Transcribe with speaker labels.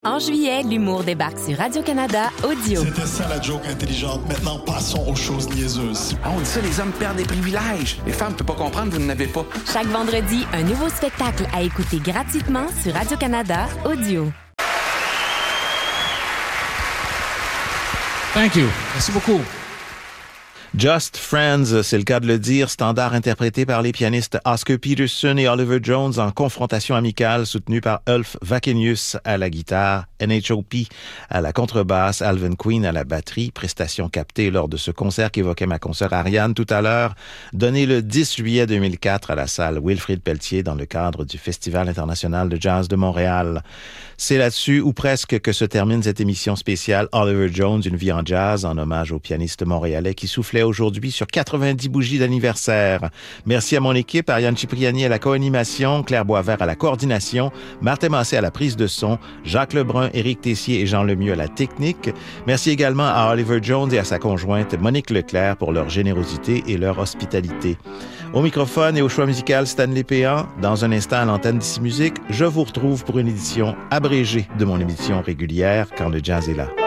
Speaker 1: En juillet, l'humour débarque sur Radio-Canada Audio.
Speaker 2: C'était ça la joke intelligente. Maintenant, passons aux choses niaiseuses.
Speaker 3: Ah, on dit ça, les hommes perdent des privilèges. Les femmes ne peuvent pas comprendre, vous n'en avez pas.
Speaker 1: Chaque vendredi, un nouveau spectacle à écouter gratuitement sur Radio-Canada Audio.
Speaker 4: Thank you. Merci beaucoup.
Speaker 5: Just Friends, c'est le cas de le dire, standard interprété par les pianistes Oscar Peterson et Oliver Jones en confrontation amicale soutenue par Ulf Wakenius à la guitare, NHOP à la contrebasse, Alvin Queen à la batterie, prestation captée lors de ce concert qu'évoquait ma consoeur Ariane tout à l'heure, donné le 10 juillet 2004 à la salle Wilfrid Pelletier dans le cadre du Festival international de jazz de Montréal. C'est là-dessus, ou presque, que se termine cette émission spéciale Oliver Jones, une vie en jazz, en hommage au pianiste montréalais qui soufflait aujourd'hui sur 90 bougies d'anniversaire. Merci à mon équipe, Ariane Cipriani à la co-animation, Claire Boisvert à la coordination, Martin Massé à la prise de son, Jacques Lebrun, Éric Tessier et Jean Lemieux à la technique. Merci également à Oliver Jones et à sa conjointe Monique Leclerc pour leur générosité et leur hospitalité. Au microphone et au choix musical, Stanley Péan. Dans un instant à l'antenne d'Ici Musique, je vous retrouve pour une édition abrégée de mon émission régulière quand le jazz est là.